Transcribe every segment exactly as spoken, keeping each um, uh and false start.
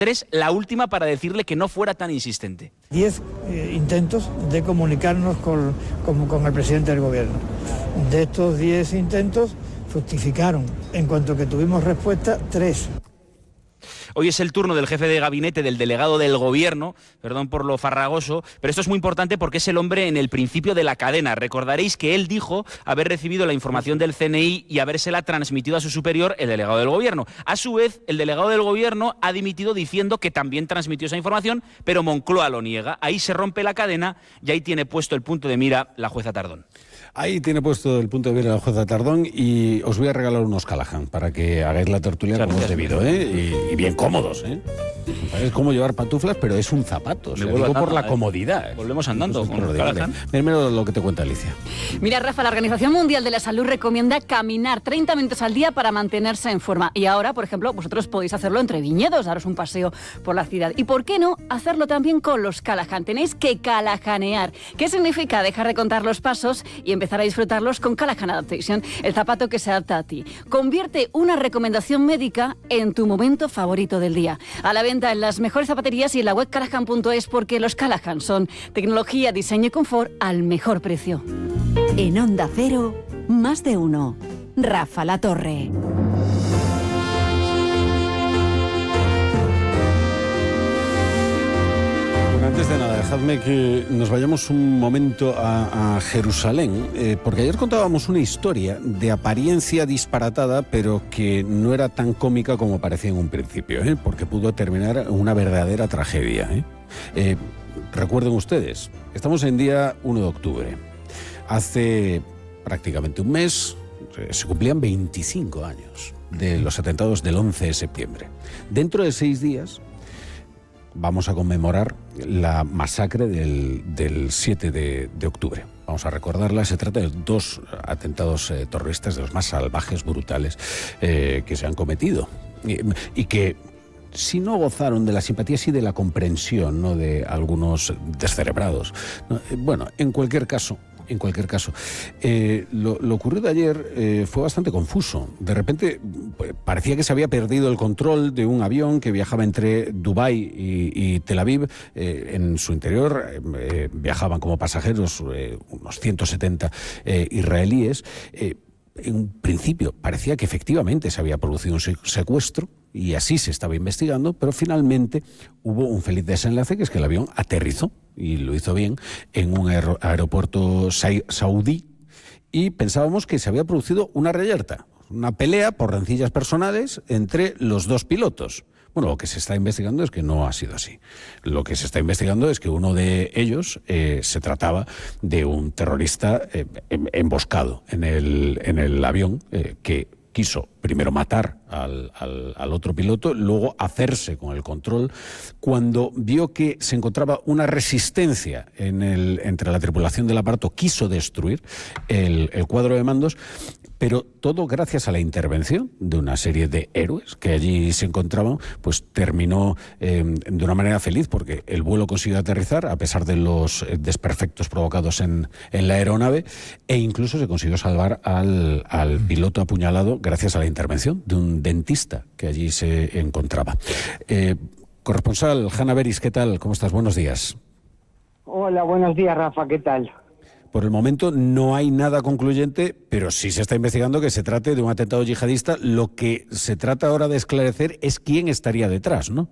Tres, la última para decirle que no fuera tan insistente. Diez eh, intentos de comunicarnos con, con, con el presidente del gobierno. De estos diez intentos, fructificaron. En cuanto que tuvimos respuesta, tres. Hoy es el turno del jefe de gabinete, del delegado del gobierno, perdón por lo farragoso, pero esto es muy importante porque es el hombre en el principio de la cadena. Recordaréis que él dijo haber recibido la información del C N I y habérsela transmitido a su superior, el delegado del gobierno. A su vez, el delegado del gobierno ha dimitido diciendo que también transmitió esa información, pero Moncloa lo niega. Ahí se rompe la cadena y ahí tiene puesto el punto de mira la jueza Tardón. Ahí tiene puesto el punto de vista la jueza Tardón y os voy a regalar unos Callahan para que hagáis la tertulia como es debido, ¿eh? Y, y bien cómodos, ¿eh? Es como llevar pantuflas, pero es un zapato. O sea, digo por la comodidad. Volvemos andando con los Callahan. Primero lo que te cuenta Alicia. Mira, Rafa, la Organización Mundial de la Salud recomienda caminar treinta minutos al día para mantenerse en forma. Y ahora, por ejemplo, vosotros podéis hacerlo entre viñedos, daros un paseo por la ciudad. ¿Y por qué no hacerlo también con los Callahan? Tenéis que callahanear. ¿Qué significa dejar de contar los pasos y empezar a disfrutarlos con Callahan Adaptation, el zapato que se adapta a ti? Convierte una recomendación médica en tu momento favorito del día. A la venta en las mejores zapaterías y en la web callahan punto es, porque los Callahan son tecnología, diseño y confort al mejor precio. En Onda Cero, más de uno. Rafa La Torre. Antes de nada, dejadme que nos vayamos un momento a, a Jerusalén, eh, porque ayer contábamos una historia de apariencia disparatada, pero que no era tan cómica como parecía en un principio, ¿eh? Porque pudo terminar en una verdadera tragedia, ¿eh? Eh, recuerden ustedes, estamos en día uno de octubre. Hace prácticamente un mes eh, se cumplían veinticinco años de los atentados del once de septiembre. Dentro de seis días vamos a conmemorar la masacre del, del siete de octubre. Vamos a recordarla. Se trata de dos atentados eh, terroristas de los más salvajes, brutales, eh, que se han cometido. Y, y que, si no gozaron de la simpatía, sí de la comprensión, ¿no?, de algunos descerebrados. Bueno, en cualquier caso, En cualquier caso, eh, lo, lo ocurrido ayer eh, fue bastante confuso. De repente pues, parecía que se había perdido el control de un avión que viajaba entre Dubái y, y Tel Aviv. Eh, en su interior eh, viajaban como pasajeros eh, unos ciento setenta eh, israelíes. Eh, en un principio parecía que efectivamente se había producido un secuestro y así se estaba investigando, pero finalmente hubo un feliz desenlace, que es que el avión aterrizó, y lo hizo bien, en un aer- aeropuerto saudí, y pensábamos que se había producido una reyerta, una pelea por rencillas personales entre los dos pilotos. Bueno, lo que se está investigando es que no ha sido así. Lo que se está investigando es que uno de ellos eh, se trataba de un terrorista eh, emboscado en el, en el avión eh, que quiso primero matar al, al, al otro piloto, luego hacerse con el control. Cuando vio que se encontraba una resistencia en el, entre la tripulación del aparato, quiso destruir el, el cuadro de mandos, pero todo gracias a la intervención de una serie de héroes que allí se encontraban, pues terminó eh, de una manera feliz, porque el vuelo consiguió aterrizar a pesar de los desperfectos provocados en, en la aeronave, e incluso se consiguió salvar al, al piloto apuñalado gracias a la intervención de un dentista que allí se encontraba. Eh, corresponsal Hanna Beris, ¿qué tal? ¿Cómo estás? Buenos días. Hola, buenos días, Rafa, ¿qué tal? Por el momento no hay nada concluyente, pero sí se está investigando que se trate de un atentado yihadista. Lo que se trata ahora de esclarecer es quién estaría detrás, ¿no?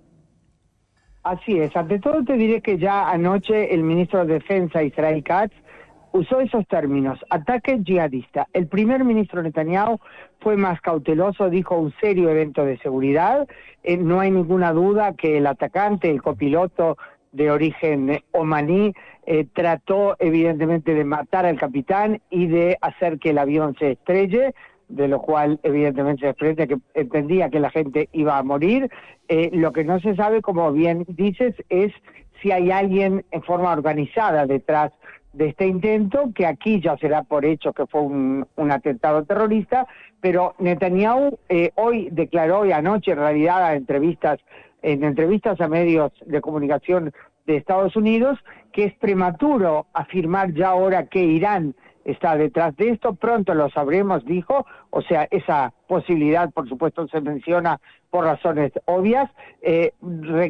Así es. Ante todo te diré que ya anoche el ministro de Defensa, Israel Katz, usó esos términos, ataque yihadista. El primer ministro Netanyahu fue más cauteloso, dijo un serio evento de seguridad. Eh, no hay ninguna duda que el atacante, el copiloto de origen omaní, eh, trató evidentemente de matar al capitán y de hacer que el avión se estrelle, de lo cual evidentemente se desprende que entendía que la gente iba a morir. Eh, lo que no se sabe, como bien dices, es si hay alguien en forma organizada detrás de este intento, que aquí ya será por hecho que fue un, un atentado terrorista, pero Netanyahu eh, hoy declaró, y anoche en realidad en entrevistas, en entrevistas a medios de comunicación de Estados Unidos, que es prematuro afirmar ya ahora que Irán está detrás de esto, pronto lo sabremos, dijo, o sea, esa posibilidad, por supuesto, se menciona por razones obvias. Eh,